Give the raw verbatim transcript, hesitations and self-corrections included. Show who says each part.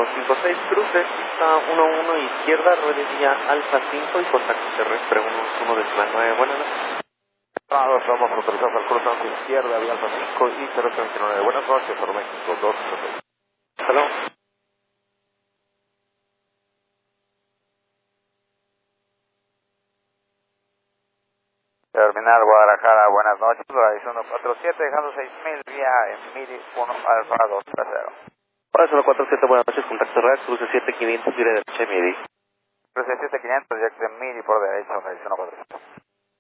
Speaker 1: cuatro cinco seis, cruce, pista uno uno izquierda, ruede vía Alfa cinco y contacto terrestre uno uno de Plan nueve, buenas noches.
Speaker 2: Todos somos autorizados al cruzante izquierda, vía Alfa cinco y terrestre veintinueve, buenas noches, Aero México dos cinco seis.
Speaker 1: Hello.
Speaker 2: Terminal Guadalajara, buenas noches, Horizon uno cuatro siete, dejando seis mil vía en Midi uno Alfa dos tres cero.
Speaker 1: Horizon uno cuatro siete, buenas noches, contacto real, cruce siete quinientos, gire derecha Midi.
Speaker 2: Cruce siete quinientos, dirección Midi por derecha, Horizon uno cuatro siete.